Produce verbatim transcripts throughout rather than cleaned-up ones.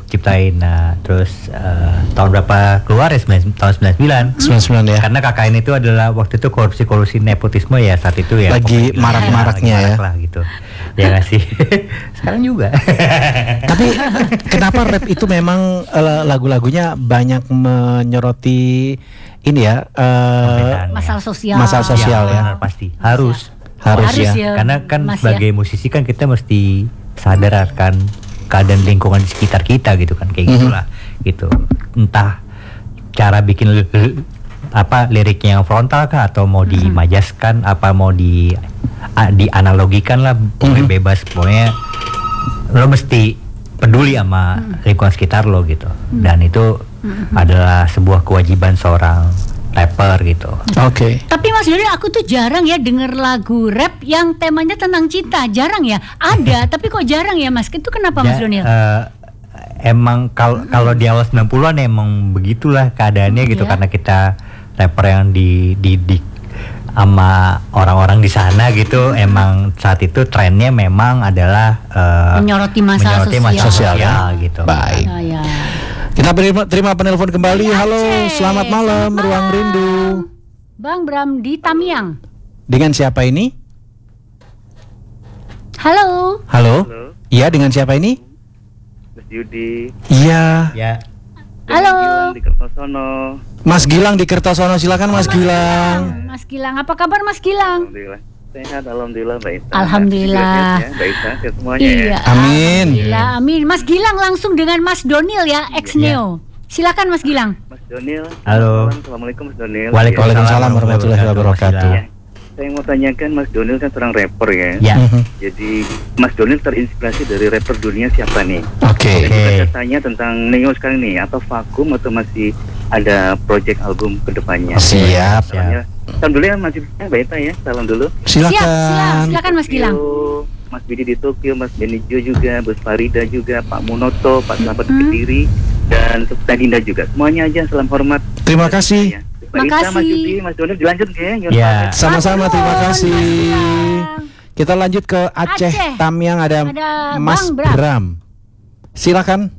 ciptain. Nah, terus uh, tahun berapa keluar ya? tahun sembilan puluh sembilan. sembilan puluh sembilan ya. Karena K K N itu adalah waktu itu korupsi-korupsi nepotisme ya saat itu ya. Lagi marak-maraknya ya. Marak lah gitu. Ya nggak sih. Sekarang juga. Tapi kenapa rap itu memang uh, lagu-lagunya banyak menyoroti ini ya uh, masalah sosial. Masalah sosial ya. Ya, benar, pasti. Harus. Harus, Harus ya. ya. Karena kan Mas, sebagai ya. musisi kan kita mesti sadar akan keadaan lingkungan di sekitar kita gitu kan, kayak Mm-hmm. gitulah gitu. Entah cara bikin li- li- apa liriknya yang frontal kah atau mau Mm-hmm. dimajaskan, apa mau di a, dianalogikan lah, pokoknya Mm-hmm. bebas, pokoknya lo mesti peduli sama lingkungan sekitar lo gitu. Dan itu adalah sebuah kewajiban seorang rapper gitu. Oke. Tapi Mas Doni, aku tuh jarang ya denger lagu rap yang temanya tentang cinta. Jarang ya. Ada, tapi kok jarang ya Mas? Itu kenapa Mas Ya, Doni? eh, emang kalau kalau di awal sembilan puluhan emang begitulah keadaannya gitu, Iya. karena kita rapper yang dididik sama orang-orang di sana gitu. Emang saat itu trennya memang adalah eh, Menyoroti masalah menyoroti sosial. masalah Sosial, ya. gitu. Baik. Ah, ya. Kita beri, terima penelpon kembali. Hai, Halo, Aceh. selamat malam, Selamat Ruang malam. Rindu. Bang Bram di Tamiang. Dengan siapa ini? Halo. Halo. Halo, Iya, dengan siapa ini? Mas Yudi. Iya, Ya, Halo. Gilang di Kertosono. Mas Gilang di Kertosono. Silakan Mas Gilang. Mas Gilang, apa kabar Mas Gilang? Alhamdulillah. Sehat, alhamdulillah Mbak Isa. Alhamdulillah. Ya, Mbak Isa, sehat semuanya Iya. ya. Amin. Alhamdulillah, amin. Mas Gilang langsung dengan Mas Donil ya, ex Neo. Silakan Mas Gilang. Mas Donil. Halo. Assalamualaikum Mas Donil. Waalaikumsalam Waalaikumsalam warahmatullahi wabarakatuh. Ya. Saya mau tanyakan Mas Donil kan seorang rapper ya. ya. Mhm. Jadi Mas Donil terinspirasi dari rapper dunia siapa nih? Oke. Oke. Saya tanya tentang Neo sekarang nih, atau vakum atau masih ada project album kedepannya? Siap. Soalnya, salam dulu ya Mas Yudi, Mbak Isa ya, salam dulu. Siap, siap. Silakan. Silakan Mas Gilang. Tokyo, Mas Bidi di Tokyo, Mas Benijo juga, Bos Farida juga, Pak Munoto, Pak Selamat Hmm. Kediri, dan Tadinda juga. Semuanya aja salam hormat. Terima kasih. Ya. Mbak Isa, Mas Makasih. Yudi, Mas Donil dilanjut ya. Ya. Sama-sama, terima Matur, kasih. Mas Gilang. Kita lanjut ke Aceh, Aceh. Tamiang, ada, Ada Mas Bang Bram. Bram. Silakan.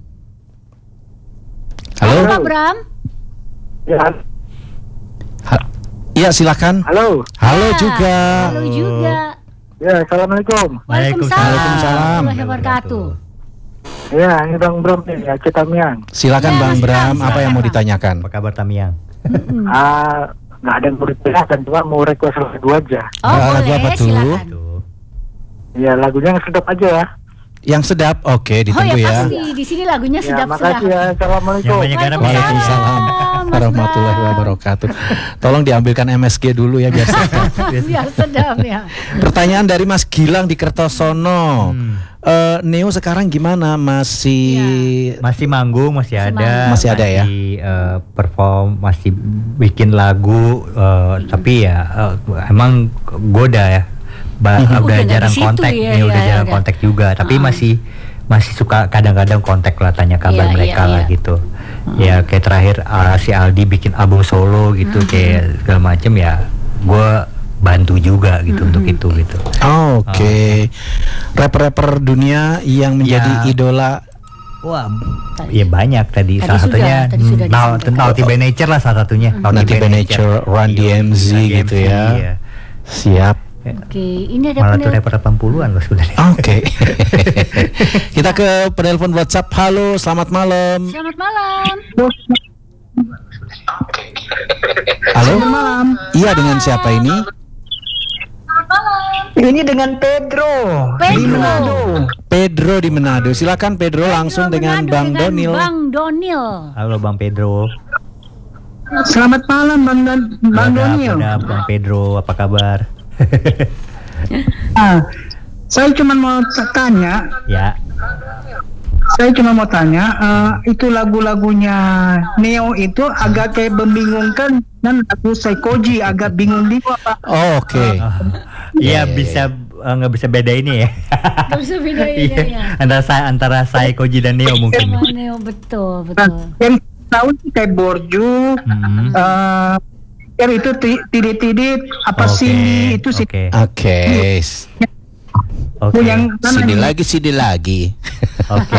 Halo Halo. Pak Bram. Ya, Ha- Iya, silakan. halo. Halo Ya, juga. Halo juga. Ya, assalamualaikum. Waalaikumsalam. Waalaikumsalam. Warahmatullahi wabarakatuh. Ya, ini Bang Bram nih, ya, Aceh Tamiang. Silakan Ya, Bang Mas Bram, Bram, apa yang mau silakan, ditanyakan? Apa kabar Tamiang? Mm-mm. Ah, nggak ada yang mau ditanyakan, cuma mau request lagu aja. Oh, Nah, lagu boleh, apa tuh? silakan. Tuh. Ya, lagunya yang sedap aja ya. Yang sedap, oke, Oh ditunggu ya ya. pasti di sini lagunya Ya, sedap makasih sedap. ya. Assalamualaikum. Yang banyak garam. Waalaikumsalam Mas warahmatullahi Bram. wabarakatuh. Tolong diambilkan M S G dulu ya biar sedap. Biar sedap ya. Pertanyaan dari Mas Gilang di Kertosono. Hmm. Eh, Neo sekarang gimana? Masih Masih manggung, masih Masih ada, manggung. Masih ada ya? Masih eh, perform, masih bikin lagu, eh, tapi ya eh, emang goda ya, ba- Mhm. udah Udah nggak jarang di situ kontak, ya, ya, udah ya, jarang udah. kontak juga, tapi Uh-uh. masih masih suka kadang-kadang kontak lah, tanya kabar Iya, mereka iya, lah iya. gitu. Ya kayak terakhir uh, si Aldi bikin album solo gitu, kayak segala macem ya, gue bantu juga gitu untuk itu gitu. Oh, oke. Rapper-rapper dunia yang menjadi Ya. idola. Wah, ya banyak tadi, Tadi salah sudah, satunya tadi sudah Nau- disampaikan. Naughty by Nature lah salah satunya. Naughty by Nature, Run D M Z Iya, gitu D M Z, ya. iya. Siap. Oke, ini ada Malah tuh penel- rapper delapan puluhan loh sebenarnya. Oke. Kita ke penelpon WhatsApp. Halo, selamat malam. Selamat malam. Halo. Iya, dengan siapa ini? Ini dengan Pedro. Pedro. Pedro di Manado. Silakan Pedro langsung dengan Manado Bang dengan Donil. Bang Donil. Halo Bang Pedro. Selamat malam Bang Don Bang Ada- Donil. ada Bang Pedro, apa kabar? Ah, saya cuma mau t- tanya, Ya, saya cuma mau tanya, eh, itu lagu-lagunya Neo itu agak kayak membingungkan, dan lagu Saikoji agak bingung juga Pak. Oh, oke. iya Iya, bisa eh, nggak bisa beda ini ya. Gak bisa bedain Iya, ya. antara saya antara saya Koji dan Neo mungkin. Sama Neo, betul, Nah, betul. yang tahu sih kayak Borju, Hmm. eh, yang itu ti- tidit-tidit apa Oke, sih itu sih. Oke. Oke. Oke. Yang mana Sini nih? lagi, sini lagi. Oke.